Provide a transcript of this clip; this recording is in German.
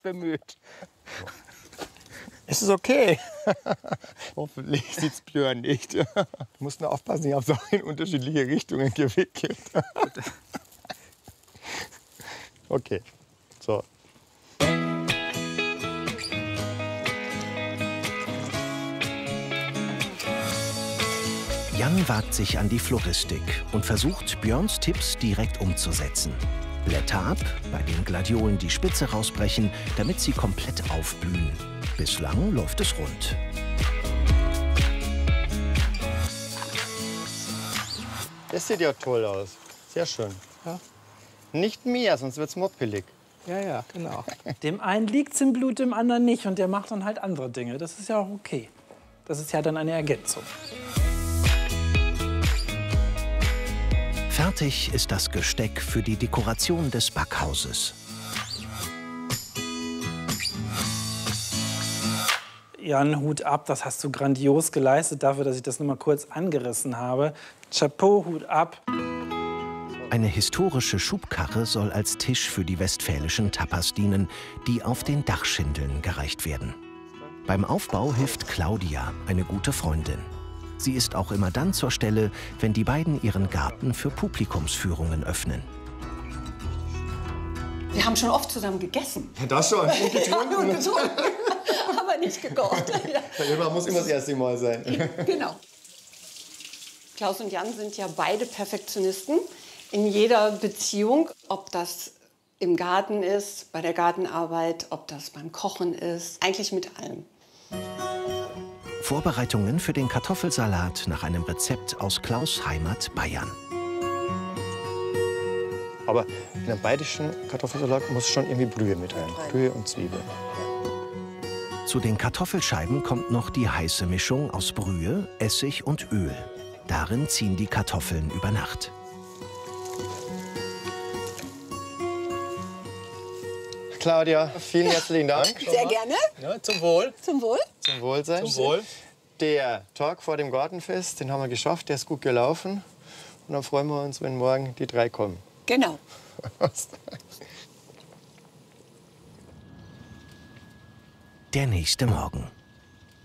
bemüht. Es ist okay. Hoffentlich sieht es Björn nicht. Du musst nur aufpassen, ich habe es auch in unterschiedliche Richtungen gewickelt. Okay, so. Jan wagt sich an die Floristik und versucht, Björns Tipps direkt umzusetzen. Blätter ab, bei den Gladiolen die Spitze rausbrechen, damit sie komplett aufblühen. Bislang läuft es rund. Das sieht ja toll aus. Sehr schön. Ja. Nicht mehr, sonst wird es moppelig. Ja, ja, genau. Dem einen liegt's im Blut, dem anderen nicht. Und der macht dann halt andere Dinge. Das ist ja auch okay. Das ist ja dann eine Ergänzung. Fertig ist das Gesteck für die Dekoration des Backhauses. Jan, Hut ab, das hast du grandios geleistet, dafür, dass ich das nur mal kurz angerissen habe. Chapeau, Hut ab. Eine historische Schubkarre soll als Tisch für die westfälischen Tapas dienen, die auf den Dachschindeln gereicht werden. Beim Aufbau hilft Claudia, eine gute Freundin. Sie ist auch immer dann zur Stelle, wenn die beiden ihren Garten für Publikumsführungen öffnen. Wir haben schon oft zusammen gegessen. Ja, das schon. Und getrunken. Und getrunken. Aber nicht gekocht. Ja. Muss immer das erste Mal sein. Genau. Klaus und Jan sind ja beide Perfektionisten in jeder Beziehung. Ob das im Garten ist, bei der Gartenarbeit, ob das beim Kochen ist. Eigentlich mit allem. Vorbereitungen für den Kartoffelsalat nach einem Rezept aus Klaus' Heimat Bayern. Aber in einem bayerischen Kartoffelsalat muss schon irgendwie Brühe mit rein. Brühe und Zwiebeln. Zu den Kartoffelscheiben kommt noch die heiße Mischung aus Brühe, Essig und Öl. Darin ziehen die Kartoffeln über Nacht. Claudia, vielen herzlichen Dank. Sehr gerne. Ja, zum Wohl. Zum Wohl. Zum Wohlsein. Zum Wohl. Der Tag vor dem Gartenfest, den haben wir geschafft, der ist gut gelaufen. Und dann freuen wir uns, wenn morgen die 3 kommen. Genau. Der nächste Morgen.